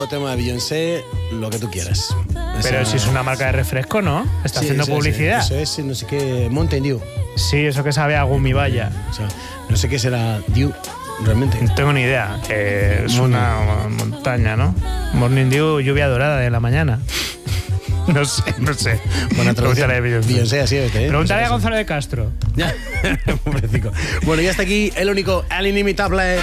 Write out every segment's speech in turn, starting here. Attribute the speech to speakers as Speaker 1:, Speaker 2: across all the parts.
Speaker 1: tema de Beyoncé, lo que tú quieras.
Speaker 2: Pero si es una marca de refresco, ¿no? Está haciendo publicidad.
Speaker 1: Eso es, no sé qué, Mountain Dew.
Speaker 2: Sí, eso que sabe a gumivalla.
Speaker 1: O sea, no sé qué será Dew, realmente.
Speaker 2: No tengo ni idea. Es una montaña, ¿no? Morning Dew, lluvia dorada de la mañana. No sé.
Speaker 1: Buena traducción de Beyoncé, así es.
Speaker 2: Pregúntale a Gonzalo de Castro.
Speaker 1: Ya, pobrecito. Bueno, ya está aquí el único, el inimitable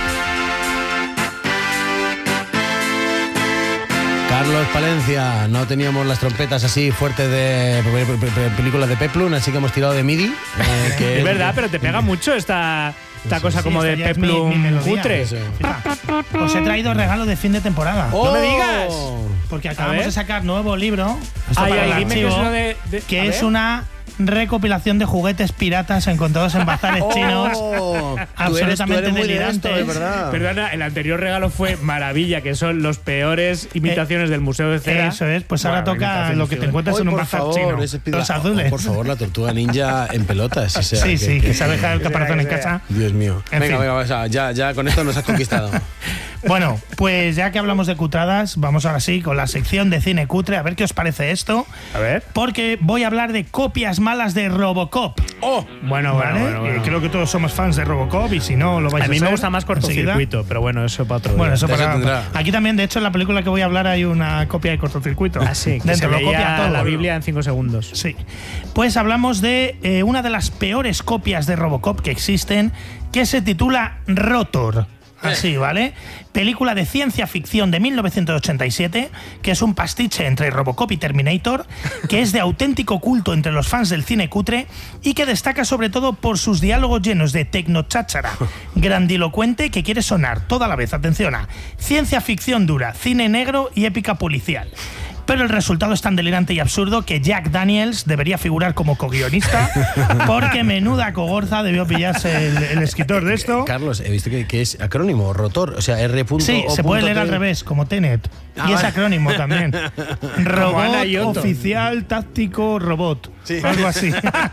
Speaker 1: Carlos Palencia. No teníamos las trompetas así fuertes de películas de Peplum, así que hemos tirado de MIDI.
Speaker 2: Es verdad, pero te pega mucho esta cosa como de Peplum cutre.
Speaker 3: Os he traído regalo de fin de temporada.
Speaker 2: ¡Oh! ¡No me digas!
Speaker 3: Porque acabamos de sacar nuevo libro.
Speaker 2: Dime que es uno
Speaker 3: que es una recopilación de juguetes piratas encontrados en bazares chinos. Absolutamente delirantes.
Speaker 2: Perdona, el anterior regalo fue maravilla, que son los peores imitaciones del Museo de Cera.
Speaker 3: Eso es, pues ahora toca lo que te encuentras en un bazar chino. Los azules.
Speaker 1: Por favor, la tortuga ninja en pelotas. O sea,
Speaker 3: que sabe dejar el caparazón en casa.
Speaker 1: Dios mío. Venga, ya con esto nos has conquistado.
Speaker 3: Bueno, pues ya que hablamos de cutradas, vamos ahora sí con la sección de cine cutre. A ver qué os parece esto.
Speaker 2: A ver.
Speaker 3: Porque voy a hablar de copias malas de Robocop.
Speaker 2: Bueno.
Speaker 3: Creo que todos somos fans de Robocop y si no lo vais a
Speaker 2: mí me gusta más Cortocircuito, pero bueno, eso para otro día.
Speaker 3: Bueno, eso para aquí también, de hecho, en la película que voy a hablar hay una copia de Cortocircuito.
Speaker 2: Sí, que dentro lo copia todo. La Biblia en 5 segundos.
Speaker 3: Sí. Pues hablamos de una de las peores copias de Robocop que existen, que se titula Rotor. Así, ¿vale? Película de ciencia ficción de 1987, que es un pastiche entre Robocop y Terminator, que es de auténtico culto entre los fans del cine cutre y que destaca sobre todo por sus diálogos llenos de tecnocháchara grandilocuente que quiere sonar toda la vez, atención, a ciencia ficción dura, cine negro y épica policial. Pero el resultado es tan delirante y absurdo que Jack Daniels debería figurar como co-guionista, porque menuda cogorza debió pillarse el escritor de esto.
Speaker 1: Carlos, he visto que es acrónimo, Rotor, o sea, R.
Speaker 3: Sí, se puede leer al revés, como Tenet. Y es acrónimo también. Robot oficial táctico robot. Sí. Algo así.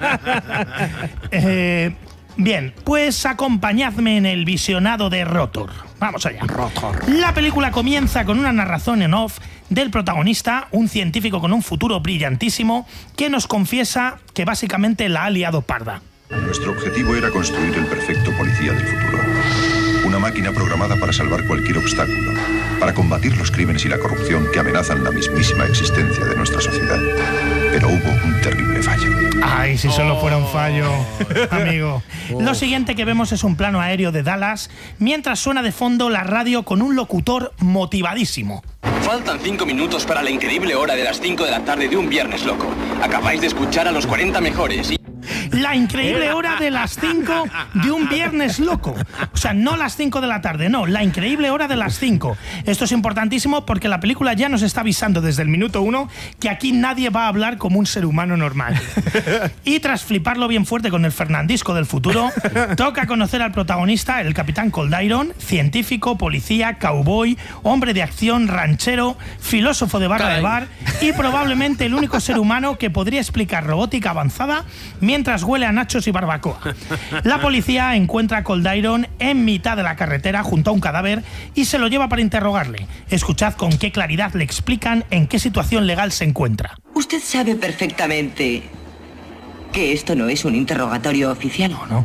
Speaker 3: Bien, pues acompañadme en el visionado de Rotor. Vamos allá. Rotor. La película comienza con una narración en off del protagonista, un científico con un futuro brillantísimo, que nos confiesa que básicamente la ha liado parda.
Speaker 4: Nuestro objetivo era construir el perfecto policía del futuro. Una máquina programada para salvar cualquier obstáculo, para combatir los crímenes y la corrupción que amenazan la mismísima existencia de nuestra sociedad. Pero hubo un terrible fallo.
Speaker 3: Ay, si solo fuera un fallo, amigo. Lo siguiente que vemos es un plano aéreo de Dallas, mientras suena de fondo la radio con un locutor motivadísimo.
Speaker 5: Faltan 5 minutos para la increíble hora de las 5 de la tarde de un viernes loco. Acabáis de escuchar a los 40 mejores y...
Speaker 3: La increíble hora de las 5 de un viernes loco. O sea, no las 5 de la tarde, no, la increíble hora de las 5. Esto es importantísimo porque la película ya nos está avisando desde el minuto 1 que aquí nadie va a hablar como un ser humano normal. Y tras fliparlo bien fuerte con el Fernandisco del futuro, toca conocer al protagonista, el capitán Cold Iron, científico, policía, cowboy, hombre de acción, ranchero, filósofo de barra de bar y probablemente el único ser humano que podría explicar robótica avanzada mientras huele a nachos y barbacoa. La policía encuentra a Cold Iron en mitad de la carretera junto a un cadáver y se lo lleva para interrogarle. Escuchad con qué claridad le explican en qué situación legal se encuentra.
Speaker 6: Usted sabe perfectamente que esto no es un interrogatorio oficial.
Speaker 3: No.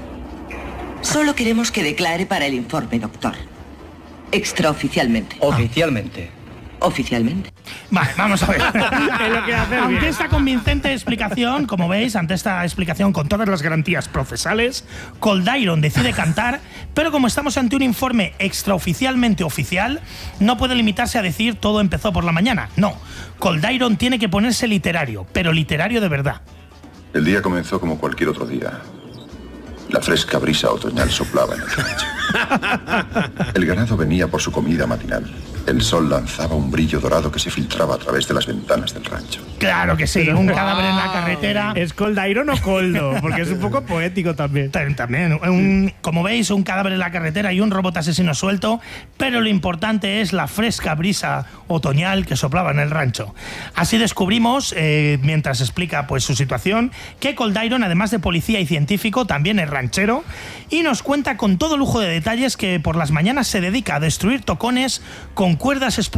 Speaker 6: Solo queremos que declare para el informe, doctor. Extraoficialmente. Oficialmente.
Speaker 3: Vale, vamos a ver. Ante esta convincente explicación, como veis, ante esta explicación con todas las garantías procesales, Cold Iron decide cantar, pero como estamos ante un informe extraoficialmente oficial, no puede limitarse a decir todo empezó por la mañana. No, Cold Iron tiene que ponerse literario, pero literario de verdad.
Speaker 4: El día comenzó como cualquier otro día. La fresca brisa otoñal soplaba en el rancho. El ganado venía por su comida matinal. El sol lanzaba un brillo dorado que se filtraba a través de las ventanas del rancho.
Speaker 3: Claro que sí, un cadáver en la carretera.
Speaker 2: ¿Es Cold Iron o Coldo? Porque es un poco poético también.
Speaker 3: También, como veis, un cadáver en la carretera y un robot asesino suelto, pero lo importante es la fresca brisa otoñal que soplaba en el rancho. Así descubrimos, mientras explica pues su situación, que Cold Iron, además de policía y científico, también es ranchero y nos cuenta con todo lujo de detalle es que por las mañanas se dedica a destruir tocones con cuerdas